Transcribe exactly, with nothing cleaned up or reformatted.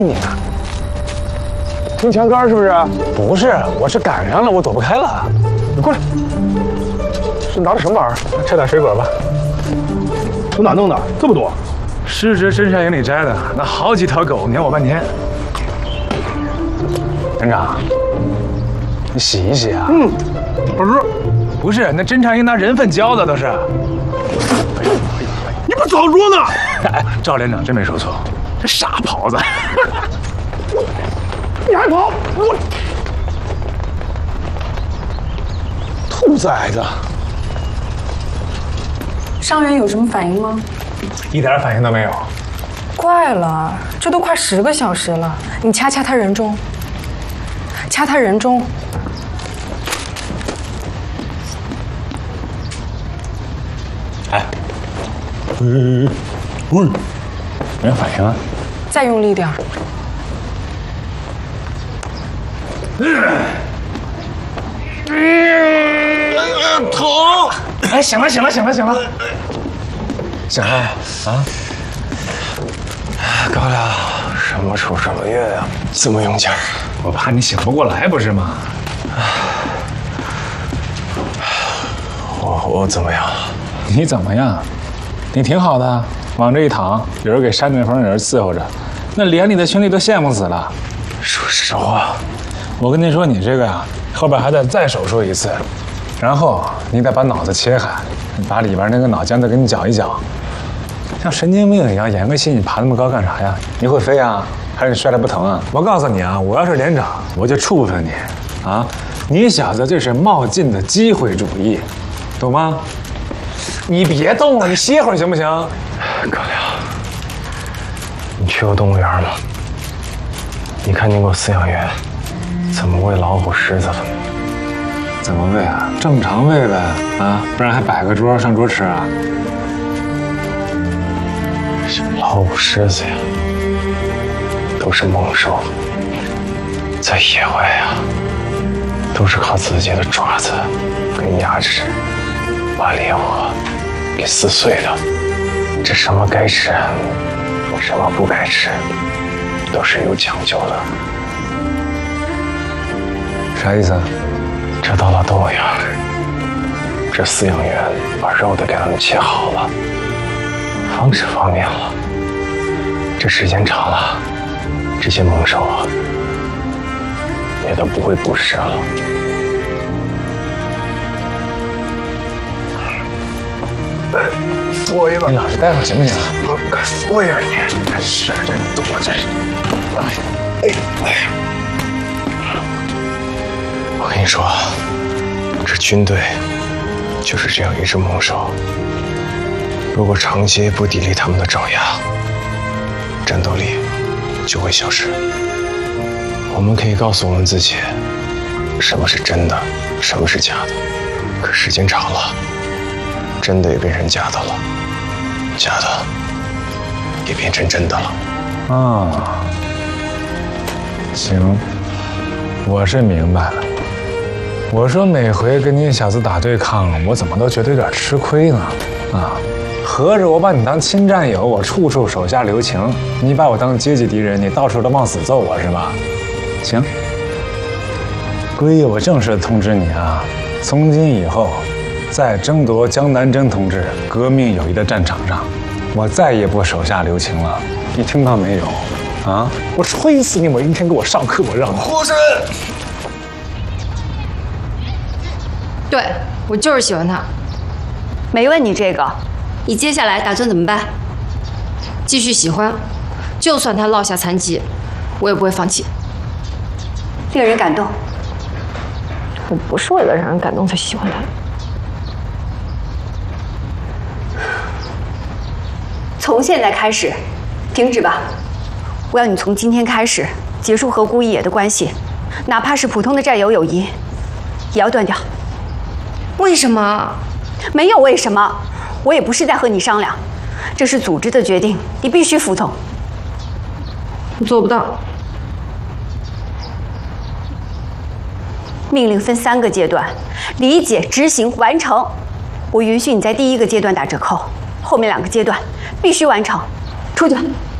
你呢？听墙杆是不是？不是，我是赶上了，我躲不开了。你过来。是拿的什么玩意儿？摘点水果吧。从哪弄的？这么多？失职深山营里摘的，那好几条狗撵我半天。团长，你洗一洗啊。嗯，不是，不是，那侦察营拿人粪浇的都是。哎呀，你不早说呢？哎，赵连长真没说错，这傻狍子。你还跑？我兔崽子！ 伤员有什么反应吗？ 一点反应都没有。 怪了，这都快十个小时了，你掐掐他人中，掐他人中。 哎，嗯，喂，没反应啊？ 再用力点儿。 嗯，疼！哎，行了，行了，行了，行了，行了啊！高粱，什么出什么月呀？这么用劲儿，我怕你醒不过来，不是吗？我我怎么样？你怎么样？你挺好的，往这一躺，有人给扇着风，有人伺候着，那连里的兄弟都羡慕死了。说实话，我跟您说，你这个呀，后边还得再手术一次，然后你得把脑子切开，把里边那个脑浆子给你搅一搅。像神经病一样演个戏，你爬那么高干啥呀？你会飞啊？还是你摔得不疼啊？我告诉你啊，我要是连长，我就处分你啊！你小子这是冒进的机会主义，懂吗？你别动了，你歇会儿行不行？高粱，你去过动物园吗？你看见过饲养员怎么喂老虎、狮子的吗？怎么喂啊？正常喂呗，啊，不然还摆个桌上桌吃啊？老虎、狮子呀，都是猛兽，在野外啊，都是靠自己的爪子跟牙齿把猎物给撕碎的。这什么该吃，什么不该吃，都是有讲究的。啥意思啊？这到了动物园，这饲养员把肉都给他们切好了，方式方便了。这时间长了，这些猛兽啊，也都不会捕食了。扶我一把，你老实待会儿行不行？我快扶一下你，这事儿真多，真是。哎哎呀！我跟你说，这军队就是这样一只猛兽。如果长期不砥砺他们的爪牙，战斗力就会消失。我们可以告诉我们自己，什么是真的，什么是假的。可时间长了，真的也变成假的了，假的也变成真的了。啊，行，我是明白了。我说每回跟你小子打对抗，我怎么都觉得有点吃亏呢？啊，合着我把你当亲战友，我处处手下留情；你把我当阶级敌人，你到处都往死揍我是吧？行，归我正式通知你啊，从今以后，在争夺江南征同志革命友谊的战场上，我再也不手下留情了。你听到没有？啊！我吹死你！我一天给我上课，我让你护身。 对，我就是喜欢他。 没问你这个， 你接下来打算怎么办？继续喜欢，就算他落下残疾，我也不会放弃。 令人感动。 我不是为了让人感动才喜欢他。 从现在开始，停止吧！我要你从今天开始结束和顾一野的关系，哪怕是普通的战友友谊，也要断掉。 为什么？ 没有为什么，我也不是在和你商量，这是组织的决定，你必须服从。 我做不到。 命令分三个阶段，理解、执行、完成。我允许你在第一个阶段打折扣，后面两个阶段必须完成。出去吧。